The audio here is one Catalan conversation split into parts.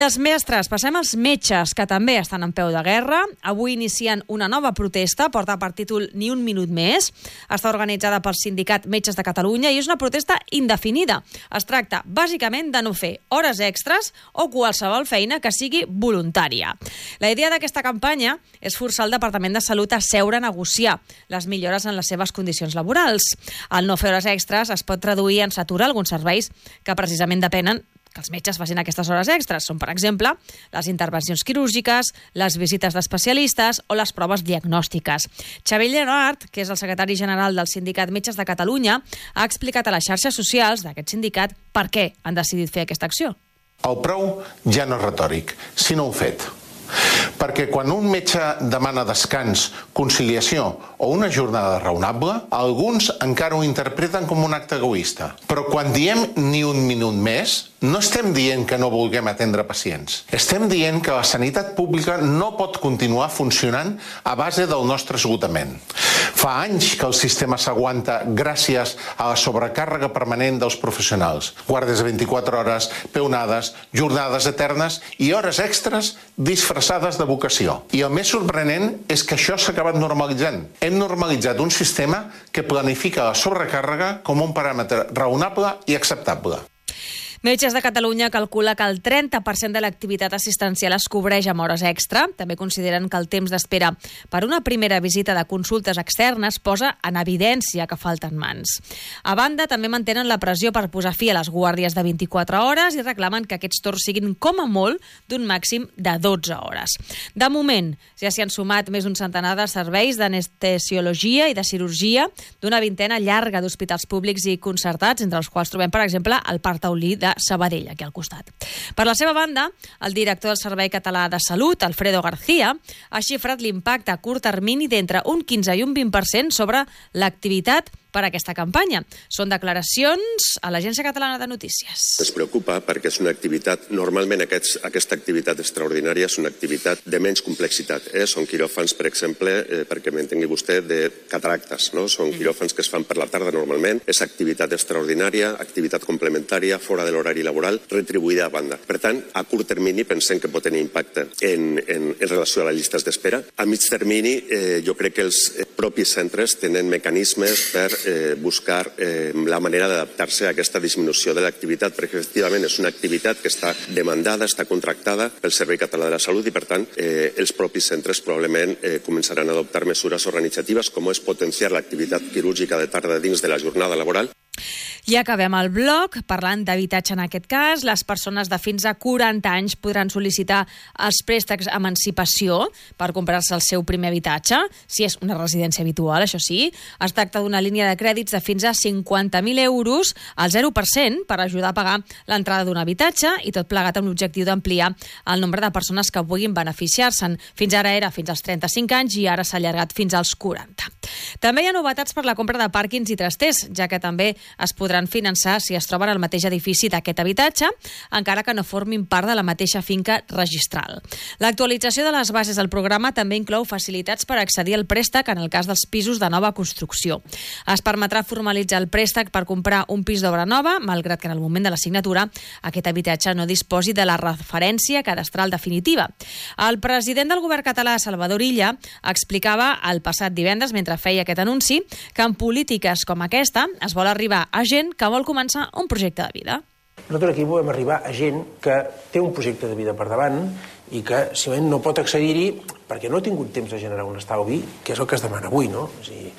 Els mestres, passem als metges, que també estan en peu de guerra. Avui inicien una nova protesta, porta per títol Ni un minut més. Està organitzada pel Sindicat Metges de Catalunya i és una protesta indefinida. Es tracta, bàsicament, de no fer hores extres o qualsevol feina que sigui voluntària. La idea d'aquesta campanya és forçar el Departament de Salut a seure a negociar les millores en les seves condicions laborals. Al no fer hores extres es pot traduir en saturar alguns serveis que precisament depenen que els metges facin aquestes hores extres. Són, per exemple, les intervencions quirúrgiques, les visites d'especialistes o les proves diagnòstiques. Xavier Lleonart, que és el secretari general del Sindicat Metges de Catalunya, ha explicat a les xarxes socials d'aquest sindicat per què han decidit fer aquesta acció. El prou ja no és retòric, sinó un fet. Perquè quan un metge demana descans, conciliació o una jornada raonable, alguns encara ho interpreten com un acte egoista. Però quan diem ni un minut més, no estem dient que no vulguem atendre pacients. Estem dient que la sanitat pública no pot continuar funcionant a base del nostre esgotament. Fa anys que el sistema s'aguanta gràcies a la sobrecàrrega permanent dels professionals. Guàrdies de 24 hores, peonades, jornades eternes i hores extres disfressades de vocació. I el més sorprenent és que això s'ha acabat normalitzant. Hem normalitzat un sistema que planifica la sobrecàrrega com un paràmetre raonable i acceptable. Metges de Catalunya calcula que el 30% de l'activitat assistencial es cobreix amb hores extra. També consideren que el temps d'espera per una primera visita de consultes externes posa en evidència que falten mans. A banda, també mantenen la pressió per posar fi a les guàrdies de 24 hores i reclamen que aquests torns siguin com a molt d'un màxim de 12 hores. De moment, ja s'hi han sumat més d'un centenar de serveis d'anestesiologia i de cirurgia d'una vintena llarga d'hospitals públics i concertats, entre els quals trobem, per exemple, el Parc Taulí de Sabadell, aquí al costat. Per la seva banda, el director del Servei Català de Salut, Alfredo García, ha xifrat l'impacte a curt termini d'entre un 15 i un 20% sobre l'activitat per aquesta campanya. Són declaracions a l'Agència Catalana de Notícies. Ens preocupa perquè és una activitat, normalment aquesta activitat extraordinària és una activitat de menys complexitat. Són quiròfans, per exemple, perquè m'entengui vostè, de cataractes. Són quiròfans que es fan per la tarda normalment. És activitat extraordinària, activitat complementària, fora de l'horari laboral, retribuïda a banda. Per tant, a curt termini pensem que pot tenir impacte en relació a les llistes d'espera. A mig termini, jo crec que els propis centres tenen mecanismes per buscar la manera d'adaptar-se a aquesta disminució de l'activitat, perquè efectivament és una activitat que està demandada, està contractada pel Servei Català de la Salut i, per tant, els propis centres probablement començaran a adoptar mesures organitzatives com és potenciar l'activitat quirúrgica de tarda dins de la jornada laboral. I acabem el bloc parlant d'habitatge en aquest cas. Les persones de fins a 40 anys podran sol·licitar els préstecs Emancipació per comprar-se el seu primer habitatge, si és una residència habitual, això sí. Es tracta d'una línia de crèdits de fins a 50.000 euros al 0% per ajudar a pagar l'entrada d'un habitatge i tot plegat amb l'objectiu d'ampliar el nombre de persones que puguin beneficiar-se'n. Fins ara era fins als 35 anys i ara s'ha allargat fins als 40. També hi ha novetats per la compra de pàrquings i trasters, ja que també es podran finançar si es troben al mateix edifici d'aquest habitatge, encara que no formin part de la mateixa finca registral. L'actualització de les bases del programa també inclou facilitats per accedir al préstec en el cas dels pisos de nova construcció. Es permetrà formalitzar el préstec per comprar un pis d'obra nova, malgrat que en el moment de la signatura aquest habitatge no disposi de la referència cadastral definitiva. El president del govern català, Salvador Illa, explicava el passat divendres, mentre feia aquest anunci, que en polítiques com aquesta es vol arribar a gent que vol començar un projecte de vida. Nosaltres aquí volem arribar a gent que té un projecte de vida per davant i que simplement no pot accedir-hi perquè no ha tingut temps de generar un estalvi, que és el que es demana avui, no? És a dir,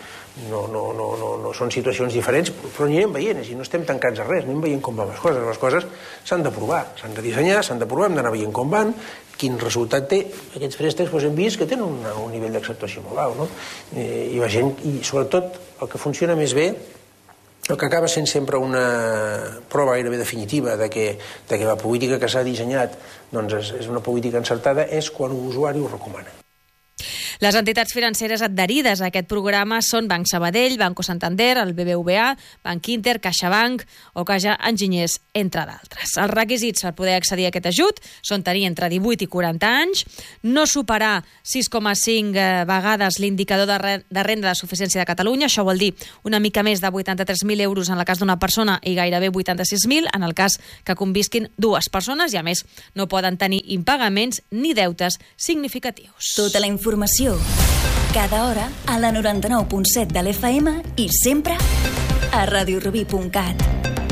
no són situacions diferents, però anirem veient, és a dir, no estem tancats a res, anem veient com van les coses s'han de provar, s'han de dissenyar, s'han de provar, hem d'anar veient com van, quin resultat té. Aquests préstecs hem vist que tenen un nivell d'acceptació molt alt, no? I la gent, i sobretot el que funciona més bé, el que acaba sent sempre una prova gairebé definitiva de que la política que s'ha dissenyat és una política encertada és quan l'usuari ho recomana. Les entitats financeres adherides a aquest programa són Banc Sabadell, Banco Santander, el BBVA, Banc Inter, CaixaBank o Caixa Enginyers, entre d'altres. Els requisits per poder accedir a aquest ajut són tenir entre 18 i 40 anys, no superar 6,5 vegades l'indicador de renda de suficiència de Catalunya, això vol dir una mica més de 83.000 euros en el cas d'una persona i gairebé 86.000 en el cas que convisquin dues persones, i a més no poden tenir impagaments ni deutes significatius. Tota la informació, cada hora, a la 99.7 de l'FM i sempre a radiorubí.cat.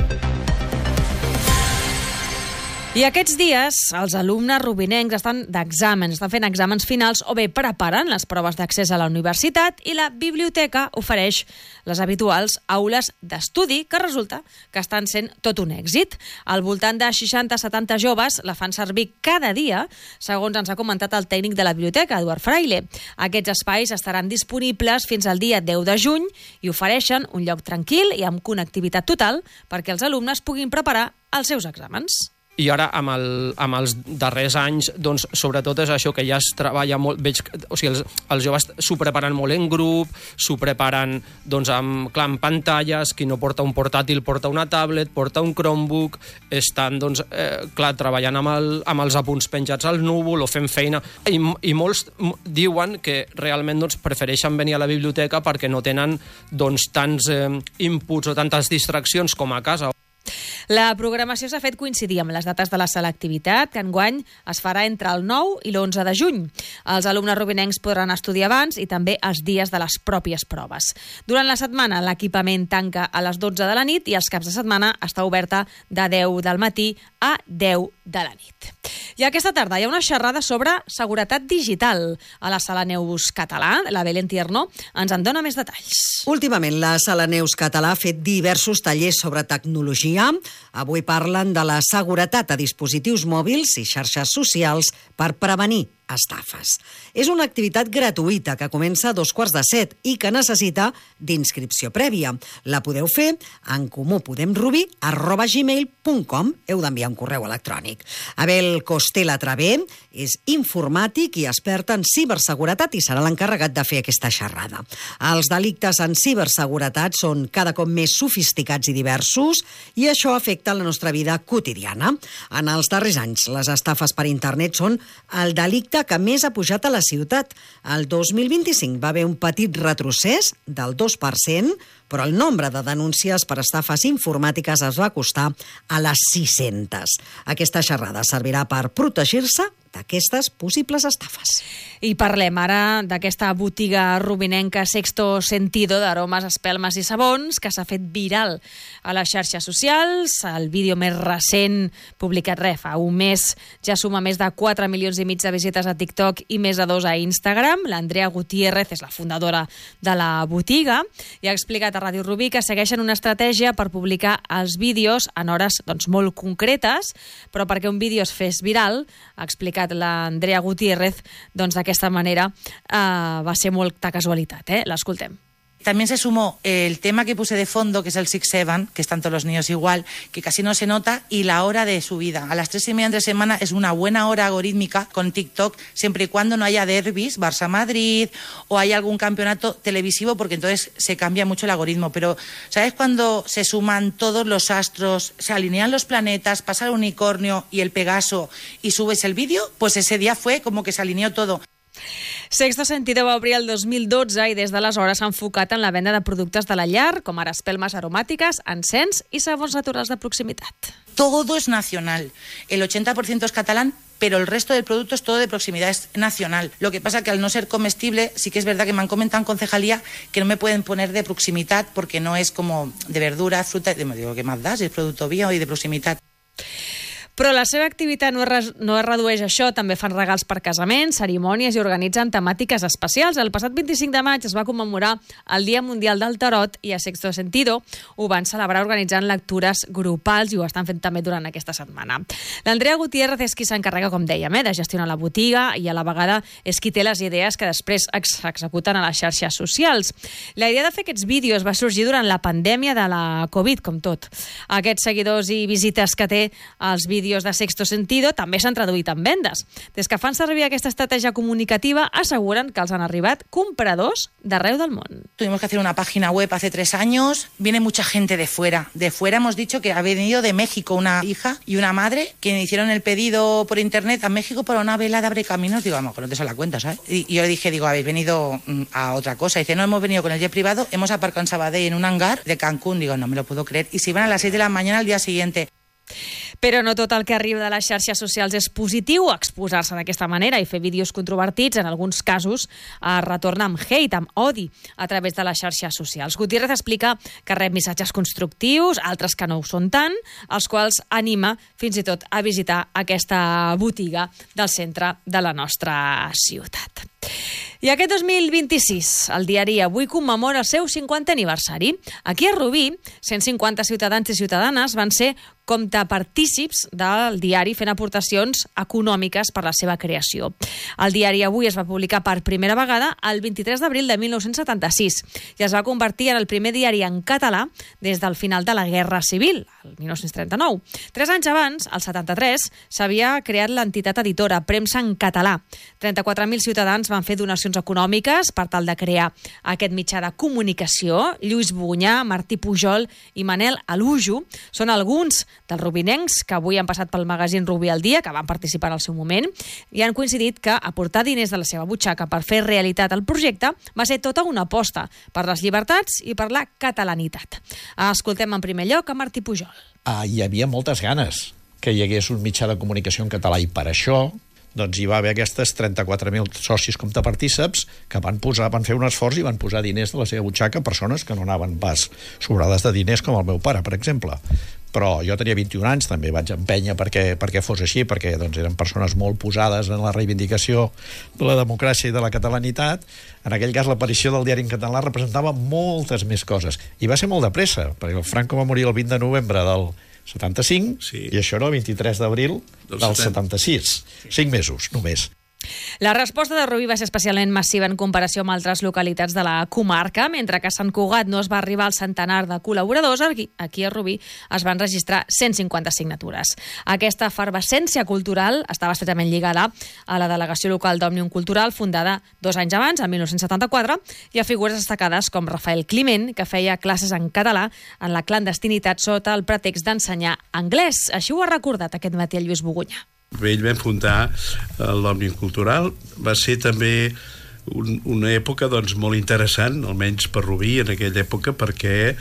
I aquests dies els alumnes rubinencs estan d'exàmens, estan fent exàmens finals o bé preparen les proves d'accés a la universitat, i la biblioteca ofereix les habituals aules d'estudi que resulta que estan sent tot un èxit. Al voltant de 60-70 joves la fan servir cada dia, segons ens ha comentat el tècnic de la biblioteca, Eduard Fraile. Aquests espais estaran disponibles fins al dia 10 de juny i ofereixen un lloc tranquil i amb connectivitat total perquè els alumnes puguin preparar els seus exàmens. I ara, amb els darrers anys, doncs, sobretot és això que ja es treballa molt, veig, o sigui, els joves s'ho preparen molt en grup, s'ho preparen, doncs, amb pantalles, qui no porta un portàtil porta una tablet, porta un Chromebook, estan, doncs, treballant amb els apunts penjats al núvol o fent feina, i molts diuen que realment, doncs, prefereixen venir a la biblioteca perquè no tenen, doncs, tants inputs o tantes distraccions com a casa. La programació s'ha fet coincidir amb les dates de la selectivitat, que enguany es farà entre el 9 i l'11 de juny. Els alumnes rubinencs podran estudiar abans i també els dies de les pròpies proves. Durant la setmana, l'equipament tanca a les 12 de la nit i els caps de setmana està oberta de 10 del matí a 10 de la nit. I aquesta tarda hi ha una xerrada sobre seguretat digital a la Sala Neus Català. La Belén Tiernó ens en dona més detalls. Últimament, la Sala Neus Català ha fet diversos tallers sobre tecnologia. Avui parlen de la seguretat a dispositius mòbils i xarxes socials per prevenir estafes. És una activitat gratuïta que comença a 6:45 i que necessita d'inscripció prèvia. La podeu fer a encomúpoderrubí@gmail.com. Heu d'enviar un correu electrònic. Abel Costela Travé és informàtic i expert en ciberseguretat i serà l'encarregat de fer aquesta xerrada. Els delictes en ciberseguretat són cada cop més sofisticats i diversos i això afecta la nostra vida quotidiana. En els darrers anys, les estafes per internet són el delicte que més ha pujat a la ciutat. El 2025 va haver un petit retrocés del 2%, però el nombre de denúncies per estafes informàtiques es va acostar a les 600. Aquesta xerrada servirà per protegir-se d'aquestes possibles estafes. I parlem ara d'aquesta botiga rubinenca Sexto Sentido d'aromes, espelmes i sabons que s'ha fet viral a les xarxes socials. El vídeo més recent, publicat fa un mes, ja suma més de 4,5 milions de visites a TikTok i més de 2 a Instagram. L'Andrea Gutiérrez és la fundadora de la botiga i ha explicat a Ràdio Rubí que segueixen una estratègia per publicar els vídeos en hores molt concretes, però perquè un vídeo es fes viral, ha explicat l'Andrea Gutiérrez, doncs d'aquesta manera va ser molta casualitat. L'escoltem. También se sumó el tema que puse de fondo, que es el 6-7, que están todos los niños igual, que casi no se nota, y la hora de subida. A las 3:30 entre semana es una buena hora algorítmica con TikTok, siempre y cuando no haya derbis, Barça-Madrid, o haya algún campeonato televisivo, porque entonces se cambia mucho el algoritmo. Pero, ¿sabes cuando se suman todos los astros, se alinean los planetas, pasa el unicornio y el Pegaso y subes el vídeo? Pues ese día fue como que se alineó todo. Sexto Sentido va obrir el 2012 i des d'aleshores s'ha enfocat en la venda de productes de la llar, com ara espelmes aromàtiques, encens i sabons naturals de proximitat. Todo es nacional. El 80% es catalán, pero el resto del producto es todo de proximidad, es nacional. Lo que pasa que al no ser comestible, sí que es verdad que me han comentado en concejalía que no me pueden poner de proximitat porque no es como de verduras, fruta. Digo, ¿qué más da? Si es producto bio y de proximitat. Però la seva activitat no es redueix a això, també fan regals per casaments, cerimònies i organitzen temàtiques especials. El passat 25 de maig es va commemorar el Dia Mundial del Tarot i a Sexto Sentido ho van celebrar organitzant lectures grupals i ho estan fent també durant aquesta setmana. L'Andrea Gutiérrez és qui s'encarrega, com dèiem, de gestionar la botiga i a la vegada és qui té les idees que després s'executen a les xarxes socials. La idea de fer aquests vídeos va sorgir durant la pandèmia de la Covid, com tot. Aquests seguidors i visites que té els vídeos vídeos de Sexto Sentido també s'han traduït en vendes. Des que fan servir aquesta estratègia comunicativa, asseguren que els han arribat compradors d'arreu del món. Tuvimos que hacer una página web hace 3 años. Viene mucha gente de fuera. De fuera hemos dicho que ha venido de México una hija y una madre que me hicieron el pedido por internet a México para una vela de Abrecaminos. Digo, a lo mejor no te sale la cuenta, ¿sabes? Y yo le dije, habéis venido a otra cosa. Dice, no, hemos venido con el jet privado, hemos aparcado en Sabadell en un hangar de Cancún. Digo, no me lo puedo creer. Y se iban a las 6 de la mañana al día siguiente. Però no tot el que arriba de les xarxes socials és positiu. Exposar-se d'aquesta manera i fer vídeos controvertits, en alguns casos, retorna amb hate, amb odi, a través de les xarxes socials. Gutiérrez explica que rep missatges constructius, altres que no ho són tant, els quals anima fins i tot a visitar aquesta botiga del centre de la nostra ciutat. I aquest 2026, el diari Avui commemora el seu 50è aniversari. Aquí a Rubí, 150 ciutadans i ciutadanes van ser comptapartícips del diari fent aportacions econòmiques per la seva creació. El diari Avui es va publicar per primera vegada el 23 d'abril de 1976 i es va convertir en el primer diari en català des del final de la Guerra Civil, el 1939. 3 anys abans, el 73, s'havia creat l'entitat editora Premsa en Català. 34.000 ciutadans van fer donacions econòmiques per tal de crear aquest mitjà de comunicació. Lluís Bugunyà, Martí Pujol i Manel Alujo són alguns dels rubinencs que avui han passat pel magazín Rubí al dia, que van participar al seu moment, i han coincidit que aportar diners de la seva butxaca per fer realitat el projecte va ser tota una aposta per les llibertats i per la catalanitat. Escoltem en primer lloc a Martí Pujol. Hi havia moltes ganes que hi hagués un mitjà de comunicació en català i per això hi va haver aquestes 34.000 socis comptapartíceps que van fer un esforç i van posar diners de la seva butxaca a persones que no anaven pas sobrades de diners, com el meu pare, per exemple. Però jo tenia 21 anys, també vaig empènyer perquè fos així, perquè eren persones molt posades en la reivindicació de la democràcia i de la catalanitat. En aquell cas, l'aparició del diari en català representava moltes més coses. I va ser molt de pressa, perquè el Franco va morir el 20 de novembre del 75, sí. I això era el 23 d'abril del 76. 5 mesos, només. La resposta de Rubí va ser especialment massiva en comparació amb altres localitats de la comarca. Mentre que a Sant Cugat no es va arribar al centenar de col·laboradors, aquí a Rubí es van registrar 150 signatures. Aquesta efervescència cultural estava estretament lligada a la delegació local d'Òmnium Cultural, fundada 2 anys abans, en 1974, i a figures destacades com Rafael Climent, que feia classes en català en la clandestinitat sota el pretext d'ensenyar anglès. Així ho ha recordat aquest matí el Lluís Bugunyà. Ell va fundar l'Òmnium Cultural. Va ser també una època molt interessant, almenys per Rubí en aquella època, perquè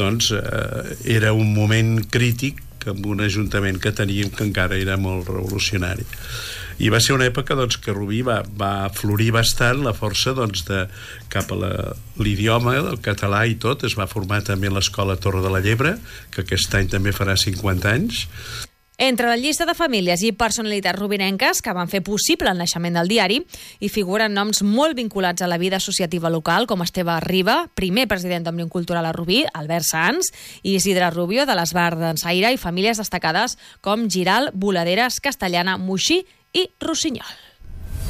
era un moment crític amb un ajuntament que teníem que encara era molt revolucionari. I va ser una època que Rubí va florir bastant la força cap a l'idioma, el català i tot. Es va formar també l'Escola Torre de la Llebre, que aquest any també farà 50 anys. Entre la llista de famílies i personalitats rubinenques que van fer possible el naixement del diari hi figuren noms molt vinculats a la vida associativa local, com Esteve Riba, primer president d'Òmnium Cultural a Rubí, Albert Sans i Isidre Rubio de l'Esbar d'Ensaire, i famílies destacades com Giral, Boladeres, Castellana, Moixí i Rossinyol.